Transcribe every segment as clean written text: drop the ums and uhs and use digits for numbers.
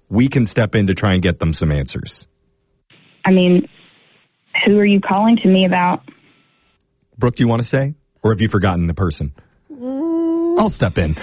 we can step in to try and get them some answers. I mean, who are you calling to me about? Brooke, do you want to say? Or have you forgotten the person? I'll step in.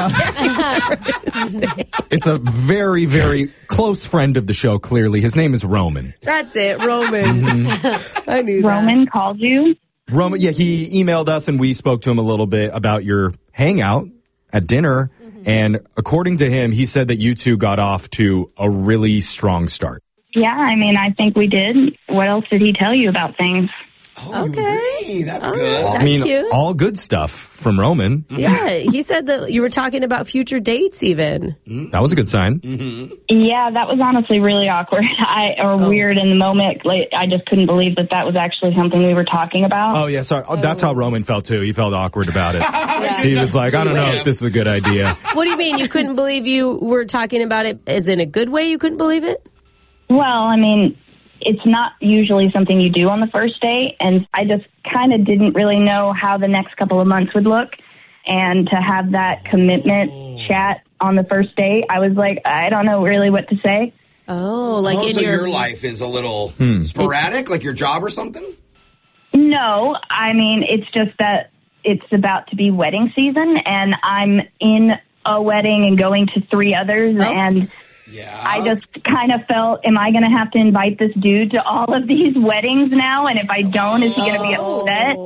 It's a very, very close friend of the show, clearly. His name is Roman. That's it, Roman. Mm-hmm. I knew Roman called you? Roman, yeah, he emailed us and we spoke to him a little bit about your hangout at dinner. Mm-hmm. And according to him, he said that you two got off to a really strong start. Yeah, I mean, I think we did. What else did he tell you about things? Oh, Okay. That's good. I mean, cute. all good stuff from Roman. Yeah, he said that you were talking about future dates even. That was a good sign. Mm-hmm. Yeah, that was honestly really awkward weird in the moment. Like, I just couldn't believe that was actually something we were talking about. Oh, yeah, sorry. Oh, that's how Roman felt, too. He felt awkward about it. He was like, I don't know if this is a good idea. What do you mean? You couldn't believe you were talking about it as in a good way? You couldn't believe it? Well, I mean, it's not usually something you do on the first date, and I just kind of didn't really know how the next couple of months would look. And to have that commitment chat on the first date, I was like, I don't know really what to say. Oh, like in so your... your life is a little sporadic, like your job or something? No, I mean, it's just that it's about to be wedding season, and I'm in a wedding and going to 3 others, and... Yeah. I just kind of felt, am I going to have to invite this dude to all of these weddings now? And if I don't, is he going to be upset?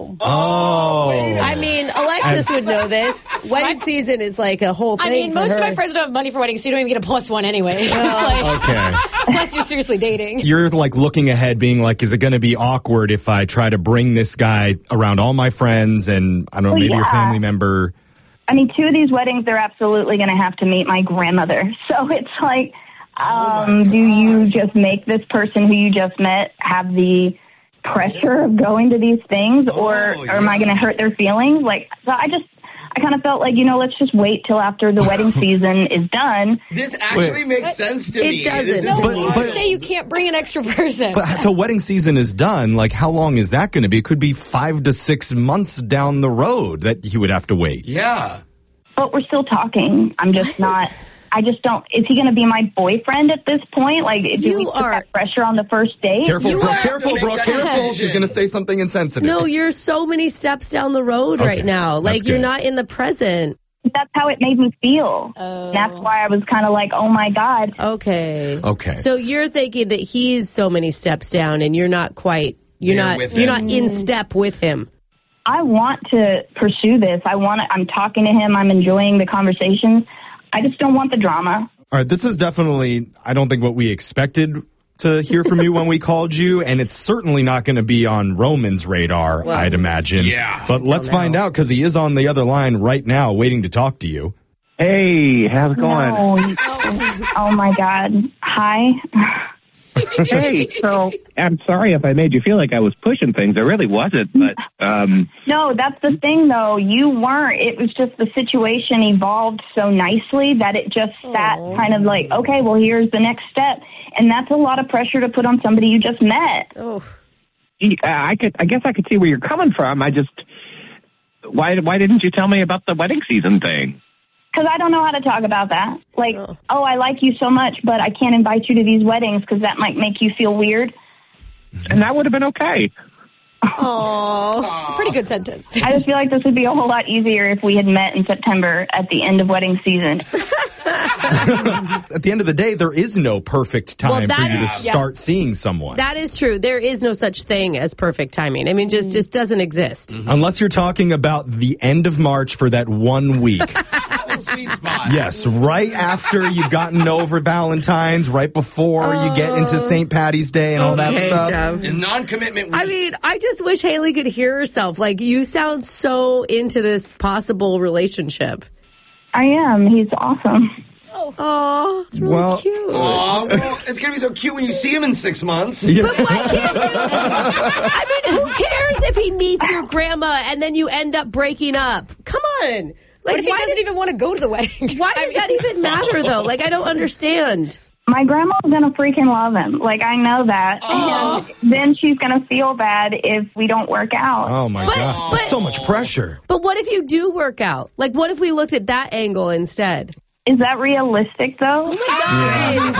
I mean, Alexis would know this. Wedding season is like a whole thing. I mean, most her. of my friends don't have money for weddings, so you don't even get a +1 anyway. Okay. Unless you're seriously dating. You're like looking ahead, being like, is it going to be awkward if I try to bring this guy around all my friends and, I don't know, maybe your family member? I mean, 2 of these weddings, they're absolutely going to have to meet my grandmother. So it's like, do you just make this person who you just met have the pressure of going to these things, or am I going to hurt their feelings? Like, so I kind of felt like, let's just wait till after the wedding season is done. This actually makes sense to me. It doesn't. But say you can't bring an extra person. But until wedding season is done, like, how long is that going to be? It could be 5 to 6 months down the road that he would have to wait. Yeah. But we're still talking. I'm just not... I just don't... Is he going to be my boyfriend at this point? Like, do we put that pressure on the first date? Careful, Brooke, careful. She's going to say something insensitive. No, you're so many steps down the road right now. Like, you're not in the present. That's how it made me feel. That's why I was kind of like, oh, my God. Okay. Okay. So you're thinking that he's so many steps down and you're not quite... You're not in step with him. I want to pursue this. I'm talking to him. I'm enjoying the conversations. I just don't want the drama. All right, this is definitely, I don't think what we expected to hear from you when we called you, and it's certainly not going to be on Roman's radar, I'd imagine. Yeah. But let's find out, because he is on the other line right now waiting to talk to you. Hey, how's it going? No. Oh, my God. Hi. Hey, so I'm sorry if I made you feel like I was pushing things. I really wasn't, but... No, that's the thing, though. You weren't. It was just the situation evolved so nicely that it just sat kind of like, okay, well, here's the next step. And that's a lot of pressure to put on somebody you just met. Oh. I guess I could see where you're coming from. Why didn't you tell me about the wedding season thing? Because I don't know how to talk about that. Like, I like you so much, but I can't invite you to these weddings because that might make you feel weird. And that would have been okay. Oh, it's a pretty good sentence. I just feel like this would be a whole lot easier if we had met in September at the end of wedding season. At the end of the day, there is no perfect time for you to start seeing someone. That is true. There is no such thing as perfect timing. I mean, just doesn't exist. Mm-hmm. Unless you're talking about the end of March for that 1 week. Sweet spot. Yes, right after you've gotten over Valentine's, right before you get into St. Patty's Day and all that stuff. Jeff. And non-commitment week. I mean, I just wish Haley could hear herself. Like, you sound so into this possible relationship. I am. He's awesome. Oh, it's really cute. Well, it's going to be so cute when you see him in 6 months. Yeah. But why can't you? I mean, who cares if he meets your grandma and then you end up breaking up? Come on. Like, what if he doesn't even want to go to the wedding? Why does that even matter, though? Like, I don't understand. My grandma's going to freaking love him. Like, I know that. And then she's going to feel bad if we don't work out. Oh, my God. That's so much pressure. But what if you do work out? Like, what if we looked at that angle instead? Is that realistic, though? Oh, my God.